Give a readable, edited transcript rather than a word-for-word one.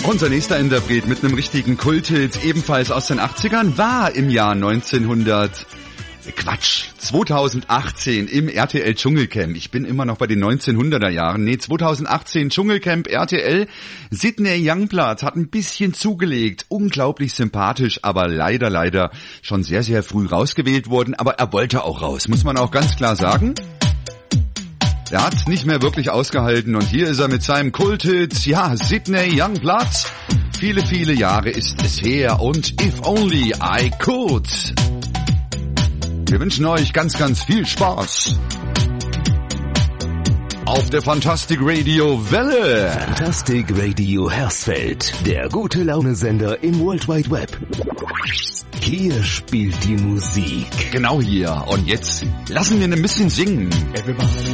Unser nächster Interpret mit einem richtigen Kulthit, ebenfalls aus den 80ern, war im Jahr 2018 im RTL Dschungelcamp. Ich bin immer noch bei den 1900er Jahren. 2018 Dschungelcamp RTL. Sidney Youngblood hat ein bisschen zugelegt. Unglaublich sympathisch, aber leider schon sehr, sehr früh rausgewählt worden. Aber er wollte auch raus, muss man auch ganz klar sagen. Er hat nicht mehr wirklich ausgehalten und hier ist er mit seinem Kulthit. Ja, Sidney Youngblood. Viele, viele Jahre ist es her und If Only I Could. Wir wünschen euch ganz, ganz viel Spaß auf der Fantastic Radio Welle. Fantastic Radio Hersfeld, der gute Laune-Sender im World Wide Web. Hier spielt die Musik. Genau hier. Und jetzt lassen wir ein bisschen singen.